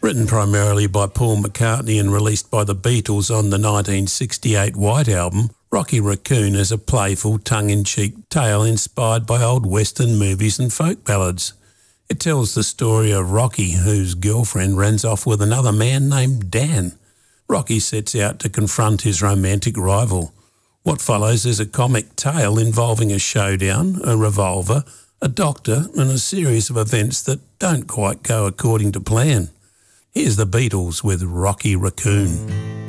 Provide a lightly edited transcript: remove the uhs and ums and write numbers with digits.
Written primarily by Paul McCartney and released by the Beatles on the 1968 White Album, Rocky Raccoon is a playful, tongue-in-cheek tale inspired by old Western movies and folk ballads. It tells the story of Rocky, whose girlfriend runs off with another man named Dan. Rocky sets out to confront his romantic rival. What follows is a comic tale involving a showdown, a revolver, a doctor and a series of events that don't quite go according to plan. Here's the Beatles with Rocky Raccoon.